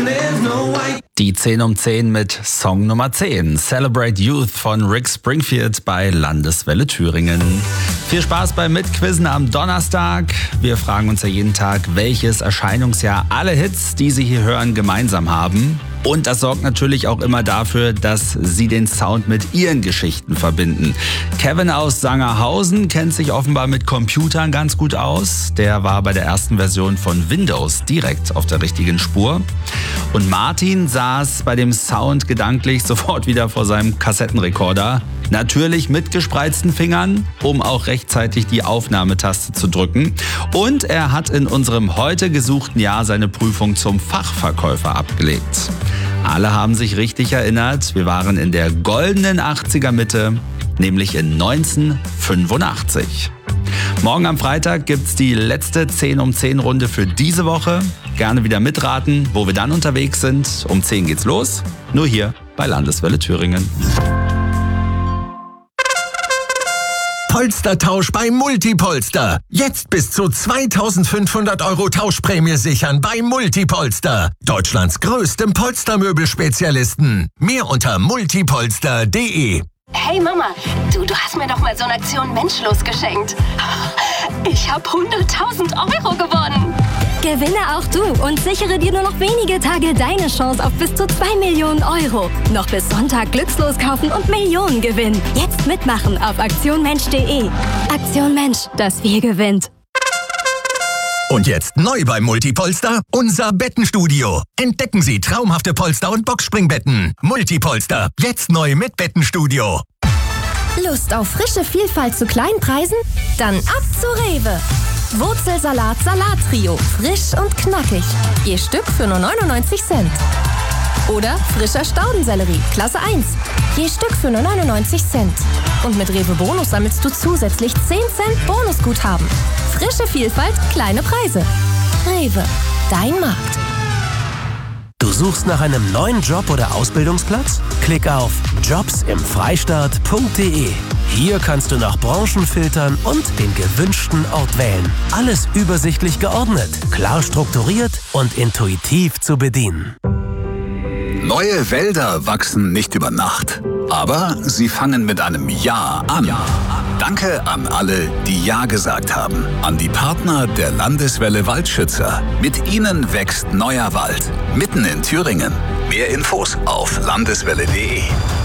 Die 10 um 10 mit Song Nummer 10. Celebrate Youth von Rick Springfield bei Landeswelle Thüringen. Viel Spaß beim Mitquizzen am Donnerstag. Wir fragen uns ja jeden Tag, welches Erscheinungsjahr alle Hits, die Sie hier hören, gemeinsam haben. Und das sorgt natürlich auch immer dafür, dass Sie den Sound mit Ihren Geschichten verbinden. Kevin aus Sangerhausen kennt sich offenbar mit Computern ganz gut aus. Der war bei der ersten Version von Windows direkt auf der richtigen Spur. Und Martin saß bei dem Sound gedanklich sofort wieder vor seinem Kassettenrekorder. Natürlich mit gespreizten Fingern, um auch rechtzeitig die Aufnahmetaste zu drücken. Und er hat in unserem heute gesuchten Jahr seine Prüfung zum Fachverkäufer abgelegt. Alle haben sich richtig erinnert, wir waren in der goldenen 80er Mitte, nämlich in 1985. Morgen am Freitag gibt's die letzte 10 um 10 Runde für diese Woche. Gerne wieder mitraten, wo wir dann unterwegs sind. Um 10 geht's los, nur hier bei Landeswelle Thüringen. Polstertausch bei Multipolster. Jetzt bis zu 2.500 € Tauschprämie sichern bei Multipolster. Deutschlands größtem Polstermöbelspezialisten. Mehr unter multipolster.de. Hey Mama, du hast mir doch mal so eine Aktion Menschlos geschenkt. Ich habe 100.000 € gewonnen. Gewinne auch du und sichere dir nur noch wenige Tage deine Chance auf bis zu 2 Millionen €. Noch bis Sonntag glückslos kaufen und Millionen gewinnen. Jetzt mitmachen auf aktionmensch.de. Aktion Mensch, das Wir gewinnt. Und jetzt neu bei Multipolster, unser Bettenstudio. Entdecken Sie traumhafte Polster- und Boxspringbetten. Multipolster, jetzt neu mit Bettenstudio. Lust auf frische Vielfalt zu kleinen Preisen? Dann ab zu Rewe. Wurzelsalat Salattrio, frisch und knackig. Je Stück für nur 99 Cent. Oder frischer Staudensellerie, Klasse 1. Je Stück für nur 99 Cent. Und mit Rewe Bonus sammelst du zusätzlich 10 Cent Bonusguthaben. Frische Vielfalt, kleine Preise. Rewe, dein Markt. Du suchst nach einem neuen Job oder Ausbildungsplatz? Klick auf jobsimfreistaat.de. Hier kannst du nach Branchen filtern und den gewünschten Ort wählen. Alles übersichtlich geordnet, klar strukturiert und intuitiv zu bedienen. Neue Wälder wachsen nicht über Nacht, aber sie fangen mit einem Ja an. Danke an alle, die Ja gesagt haben. An die Partner der Landeswelle Waldschützer. Mit ihnen wächst neuer Wald. Mitten in Thüringen. Mehr Infos auf landeswelle.de.